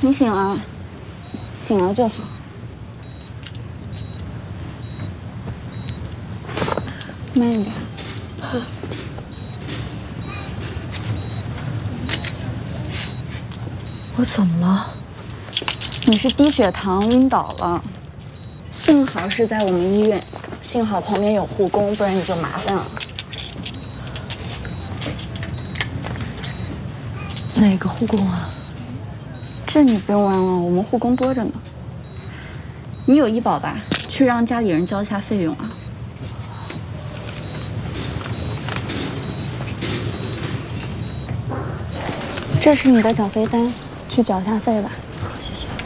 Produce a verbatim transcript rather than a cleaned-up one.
你醒了，醒了就好。慢一点。 我怎么了？ 你是低血糖晕倒了，幸好是在我们医院，幸好旁边有护工，不然你就麻烦了。 哪个护工啊？ 这你不用问了，我们护工多着呢。你有医保吧？去让家里人交一下费用啊。这是你的缴费单，去缴下费吧。 好，谢谢。